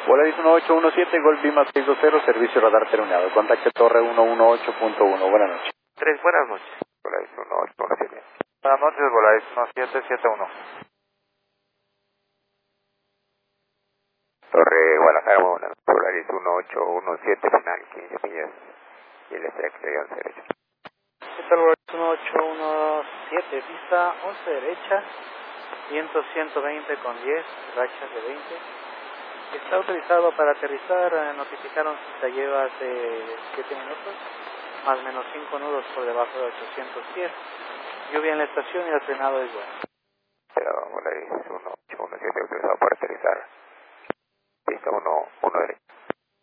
Volaris 1817, Golf Lima 620, servicio radar terminado. Contacte Torre 118.1. Buenas noches. 3, buenas noches. Volaris 1817. Buenas noches, Volaris 1771. Torre Guadalajara, buenas noches. Volaris 1817, final 15 millas. Y el exterior derecha. ¿Qué tal, Volaris 1817, pista 11 derecha, viento 120 con 10, rachas de 20. Está autorizado para aterrizar, notificaron si te llevas 7 minutos, más o menos 5 nudos por debajo de 800 pies. Lluvia en la estación y el frenado es bueno.